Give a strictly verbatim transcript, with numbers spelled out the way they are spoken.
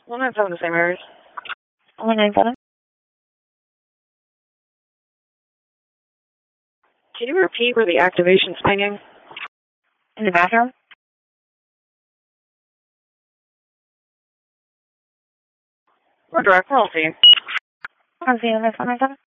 one nine seven the same areas. one nine seven. Can you repeat where the activation's pinging? In the bathroom. We're direct. We're all seeing. I'm seeing this one nine seven.